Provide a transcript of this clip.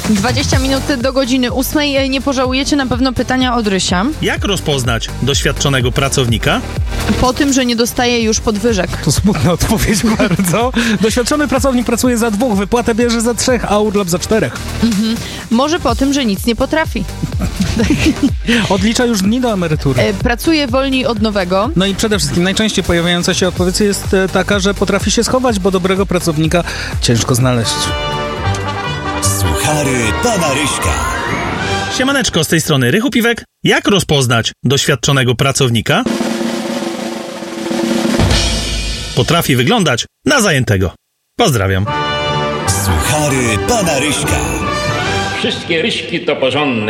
20 minut do godziny 8. Nie pożałujecie na pewno pytania od Rysia. Jak rozpoznać doświadczonego pracownika? Po tym, że nie dostaje już podwyżek. To smutna odpowiedź bardzo. Doświadczony pracownik pracuje za 2, wypłatę bierze za 3, a urlop za 4. Może po tym, że nic nie potrafi. Odlicza już dni do emerytury. Pracuje wolniej od nowego. No i przede wszystkim najczęściej pojawiająca się odpowiedź jest taka, że potrafi się schować, bo dobrego pracownika ciężko znaleźć. Suchary pana Ryśka. Siemaneczko, z tej strony Rychu Piwek. Jak rozpoznać doświadczonego pracownika? Potrafi wyglądać na zajętego. Pozdrawiam. Suchary pana Ryśka. Wszystkie ryśki to porządne.